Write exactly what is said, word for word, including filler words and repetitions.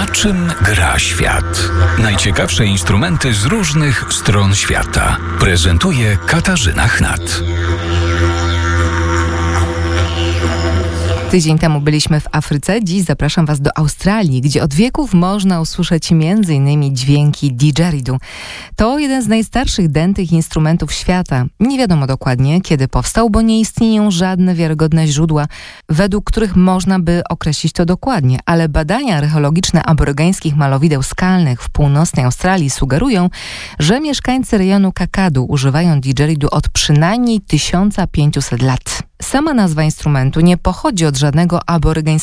czym gra świat? Najciekawsze instrumenty z różnych stron świata prezentuje Katarzyna Chnat. Tydzień temu byliśmy w Afryce, dziś zapraszam Was do Australii, gdzie od wieków można usłyszeć między innymi dźwięki didgeridoo. To jeden z najstarszych dętych instrumentów świata. Nie wiadomo dokładnie, kiedy powstał, bo nie istnieją żadne wiarygodne źródła, według których można by określić to dokładnie, ale badania archeologiczne aborygeńskich malowideł skalnych w północnej Australii sugerują, że mieszkańcy rejonu Kakadu używają didgeridoo od przynajmniej tysiąc pięćset lat. Sama nazwa instrumentu nie pochodzi od żadnego aborygeńskiego